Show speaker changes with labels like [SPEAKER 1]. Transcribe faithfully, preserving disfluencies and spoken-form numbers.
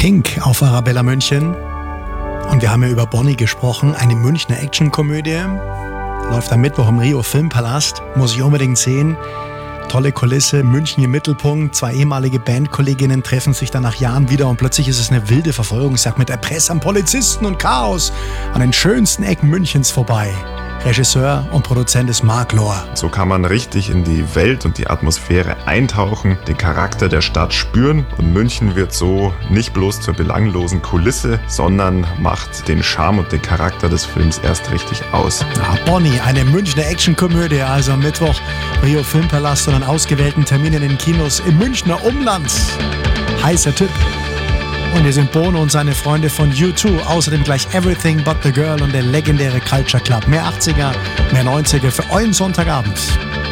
[SPEAKER 1] Pink auf Arabella München. Und wir haben ja über Bonnie gesprochen, eine Münchner Actionkomödie. Läuft am Mittwoch im Rio Filmpalast, muss ich unbedingt sehen. Tolle Kulisse, München im Mittelpunkt. Zwei ehemalige Bandkolleginnen treffen sich dann nach Jahren wieder und plötzlich ist es eine wilde Verfolgungsjagd mit Erpressern, an Polizisten und Chaos an den schönsten Ecken Münchens vorbei. Regisseur und Produzent ist Mark Lohr.
[SPEAKER 2] So kann man richtig in die Welt und die Atmosphäre eintauchen, den Charakter der Stadt spüren und München wird so nicht bloß zur belanglosen Kulisse, sondern macht den Charme und den Charakter des Films erst richtig aus.
[SPEAKER 1] Ja, Bonnie, eine Münchner Actionkomödie, also am Mittwoch Rio Filmpalast und an ausgewählten Terminen in den Kinos im Münchner Umland. Heißer Tipp. Und hier sind Bono und seine Freunde von U zwei. Außerdem gleich Everything But The Girl und der legendäre Culture Club. Mehr achtziger, mehr neunziger für euren Sonntagabend.